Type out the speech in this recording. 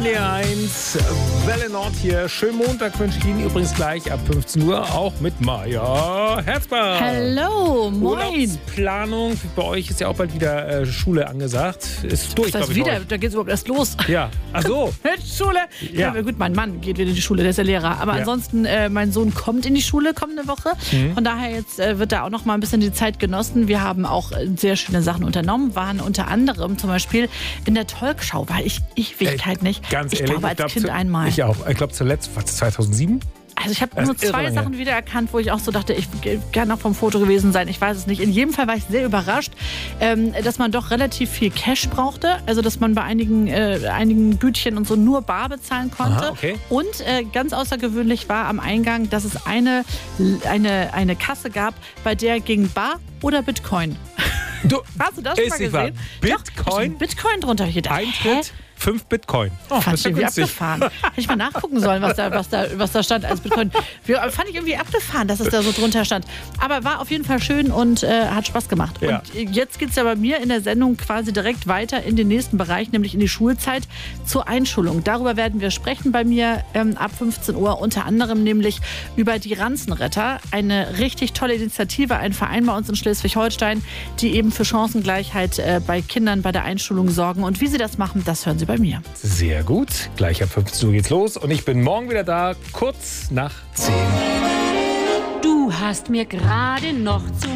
NDR 1, Welle Nord hier. Schönen Montag wünsche ich Ihnen übrigens gleich ab 15 Uhr, auch mit Maja Herzbach. Hallo, moin. Urlaubsplanung, bei euch ist ja auch bald wieder Schule angesagt. Ist durch, das heißt wieder, da geht es überhaupt erst los. Ja, ach so. Mit Schule. Ja. Gut, mein Mann geht wieder in die Schule, der ist ja Lehrer. Aber ansonsten, mein Sohn kommt in die Schule kommende Woche. Von daher jetzt wird da auch noch mal ein bisschen die Zeit genossen. Wir haben auch sehr schöne Sachen unternommen, waren unter anderem zum Beispiel in der Talkshow, war ich Ewigkeit nicht. Ganz ich ehrlich, glaube, als Kind einmal. Ich auch. Ich glaube zuletzt, war es 2007? Also ich habe nur zwei Sachen wiedererkannt, wo ich auch so dachte, ich will gerne noch vom Foto gewesen sein. Ich weiß es nicht. In jedem Fall war ich sehr überrascht, dass man doch relativ viel Cash brauchte. Also dass man bei einigen Bütchen und so nur bar bezahlen konnte. Aha, okay. Und ganz außergewöhnlich war am Eingang, dass es eine Kasse gab, bei der ging Bar oder Bitcoin. Hast du das schon mal gesehen? Bitcoin? Doch, Bitcoin drunter. Ich dachte, Eintritt? 5 Bitcoin. Oh, fand ich irgendwie abgefahren. Hätte ich mal nachgucken sollen, was da stand als Bitcoin. Fand ich irgendwie abgefahren, dass es da so drunter stand. Aber war auf jeden Fall schön und hat Spaß gemacht. Ja. Und jetzt geht es ja bei mir in der Sendung quasi direkt weiter in den nächsten Bereich, nämlich in die Schulzeit zur Einschulung. Darüber werden wir sprechen bei mir ab 15 Uhr. Unter anderem nämlich über die Ranzenretter. Eine richtig tolle Initiative, ein Verein bei uns in Schleswig-Holstein, die eben für Chancengleichheit bei Kindern bei der Einschulung sorgen. Und wie sie das machen, das hören Sie bei mir. Sehr gut. Gleich ab 15 Uhr geht's los. Und ich bin morgen wieder da, kurz nach 10. Du hast mir gerade noch zu